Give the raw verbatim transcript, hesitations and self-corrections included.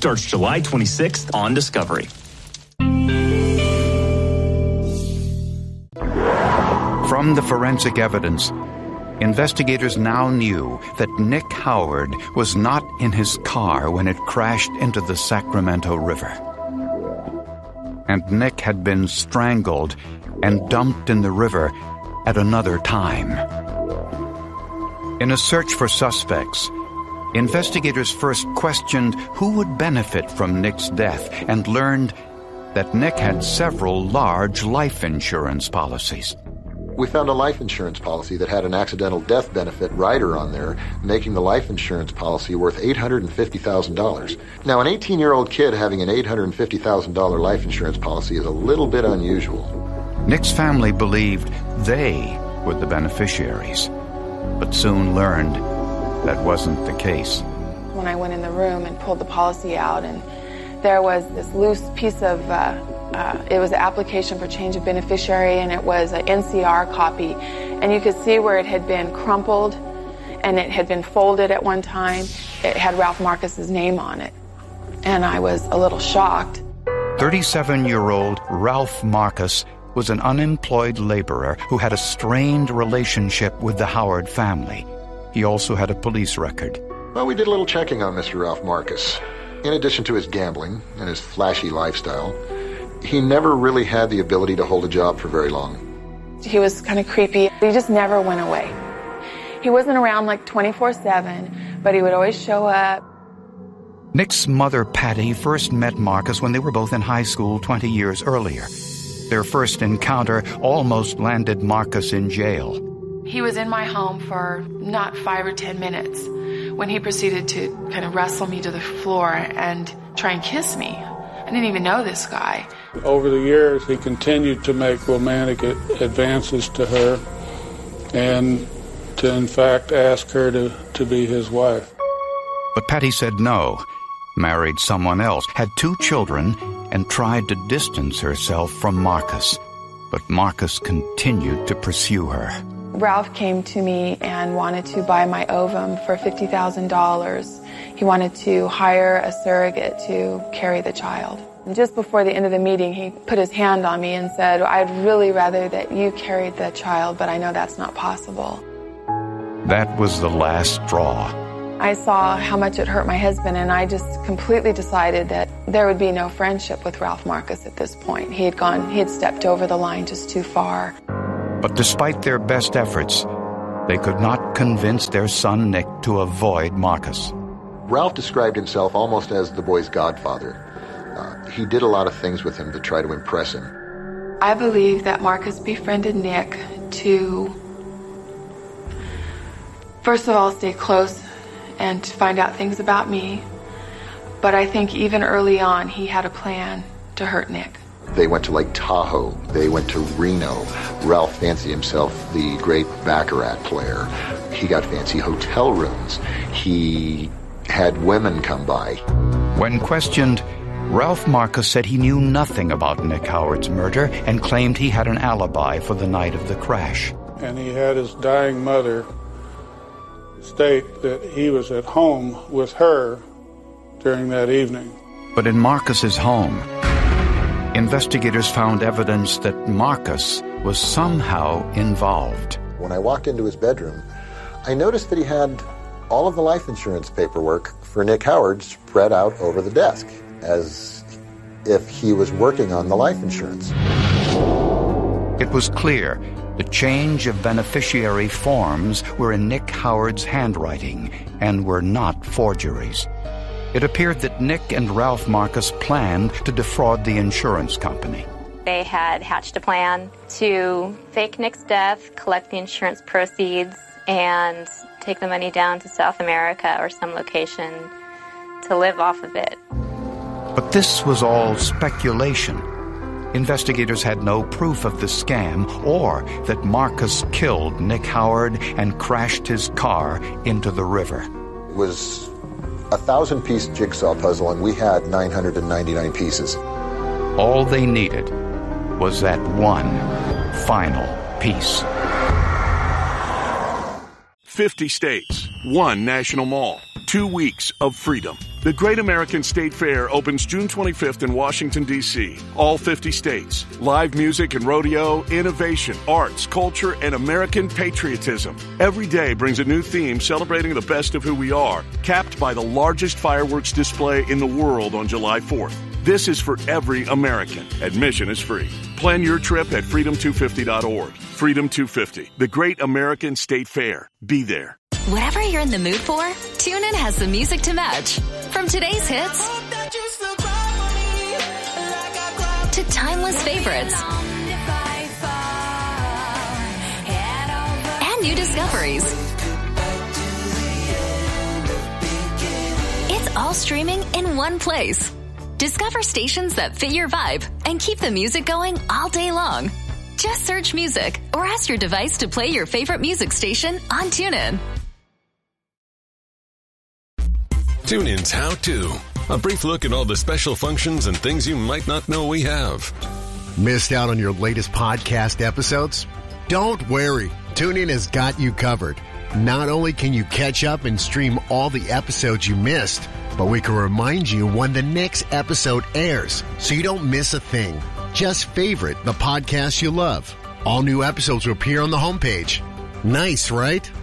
Starts July twenty-sixth on Discovery. From the forensic evidence, investigators now knew that Nick Howard was not in his car when it crashed into the Sacramento River. And Nick had been strangled and dumped in the river at another time. In a search for suspects, investigators first questioned who would benefit from Nick's death and learned that Nick had several large life insurance policies. We found a life insurance policy that had an accidental death benefit rider on there, making the life insurance policy worth eight hundred fifty thousand dollars. Now, an eighteen-year-old kid having an eight hundred fifty thousand dollars life insurance policy is a little bit unusual. Nick's family believed they were the beneficiaries, but soon learned that wasn't the case. When I went in the room and pulled the policy out, and there was this loose piece of uh, Uh, it was an application for change of beneficiary, and it was an N C R copy. And you could see where it had been crumpled, and it had been folded at one time. It had Ralph Marcus's name on it. And I was a little shocked. thirty-seven-year-old Ralph Marcus was an unemployed laborer who had a strained relationship with the Howard family. He also had a police record. Well, we did a little checking on Mister Ralph Marcus. In addition to his gambling and his flashy lifestyle, he never really had the ability to hold a job for very long. He was kind of creepy. He just never went away. He wasn't around like twenty-four seven, but he would always show up. Nick's mother, Patty, first met Marcus when they were both in high school twenty years earlier. Their first encounter almost landed Marcus in jail. He was in my home for not five or ten minutes when he proceeded to kind of wrestle me to the floor and try and kiss me. I didn't even know this guy. Over the years, he continued to make romantic advances to her and to, in fact, ask her to, to be his wife. But Patty said no, married someone else, had two children, and tried to distance herself from Marcus. But Marcus continued to pursue her. Ralph came to me and wanted to buy my ovum for fifty thousand dollars. He wanted to hire a surrogate to carry the child. And just before the end of the meeting, he put his hand on me and said, I'd really rather that you carried the child, but I know that's not possible. That was the last straw. I saw how much it hurt my husband, and I just completely decided that there would be no friendship with Ralph Marcus at this point. He had gone, he had stepped over the line just too far. But despite their best efforts, they could not convince their son Nick to avoid Marcus. Ralph described himself almost as the boy's godfather. Uh, he did a lot of things with him to try to impress him. I believe that Marcus befriended Nick to, first of all, stay close and to find out things about me. But I think even early on, he had a plan to hurt Nick. They went to Lake Tahoe. They went to Reno. Ralph fancied himself the great Baccarat player. He got fancy hotel rooms. He had women come by. When questioned, Ralph Marcus said he knew nothing about Nick Howard's murder and claimed he had an alibi for the night of the crash. And he had his dying mother state that he was at home with her during that evening. But in Marcus's home, investigators found evidence that Marcus was somehow involved. When I walked into his bedroom, I noticed that he had all of the life insurance paperwork for Nick Howard spread out over the desk, as if he was working on the life insurance. It was clear the change of beneficiary forms were in Nick Howard's handwriting and were not forgeries. It appeared that Nick and Ralph Marcus planned to defraud the insurance company. They had hatched a plan to fake Nick's death, collect the insurance proceeds, and take the money down to South America or some location to live off of it. But this was all speculation. Investigators had no proof of the scam or that Marcus killed Nick Howard and crashed his car into the river. It was a thousand-piece jigsaw puzzle, and we had nine hundred ninety-nine pieces. All they needed was that one final piece. fifty states, one national mall, two weeks of freedom. The Great American State Fair opens June twenty-fifth in Washington, D C All fifty states. Live music and rodeo, innovation, arts, culture, and American patriotism. Every day brings a new theme celebrating the best of who we are, capped by the largest fireworks display in the world on July fourth. This is for every American. Admission is free. Plan your trip at freedom two fifty dot org. Freedom two fifty, the Great American State Fair. Be there. Whatever you're in the mood for, TuneIn has the music to match. From today's hits to timeless favorites and new discoveries. It's all streaming in one place. Discover stations that fit your vibe and keep the music going all day long. Just search music or ask your device to play your favorite music station on TuneIn. TuneIn's How To. A brief look at all the special functions and things you might not know we have. Missed out on your latest podcast episodes? Don't worry. TuneIn has got you covered. Not only can you catch up and stream all the episodes you missed, but we can remind you when the next episode airs so you don't miss a thing. Just favorite the podcast you love. All new episodes will appear on the homepage. Nice, right?